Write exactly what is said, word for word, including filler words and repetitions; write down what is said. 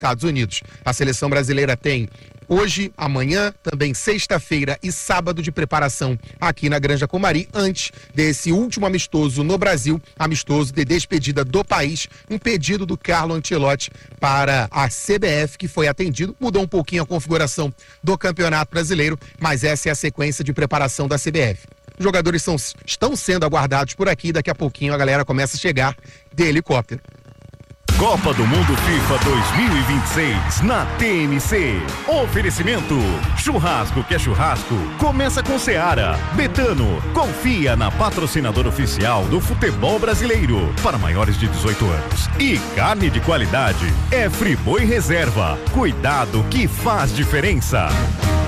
Estados Unidos. A seleção brasileira tem hoje, amanhã, também sexta-feira e sábado de preparação aqui na Granja Comari, antes desse último amistoso no Brasil, amistoso de despedida do país, um pedido do Carlo Ancelotti para a C B F, que foi atendido, mudou um pouquinho a configuração do Campeonato Brasileiro, mas essa é a sequência de preparação da C B F. Os jogadores são, estão sendo aguardados por aqui, daqui a pouquinho a galera começa a chegar de helicóptero. Copa do Mundo FIFA dois mil e vinte e seis na T N C. Oferecimento: churrasco que é churrasco, começa com Seara. Betano, confia na patrocinadora oficial do futebol brasileiro para maiores de dezoito anos. E carne de qualidade é Friboi Reserva. Cuidado que faz diferença.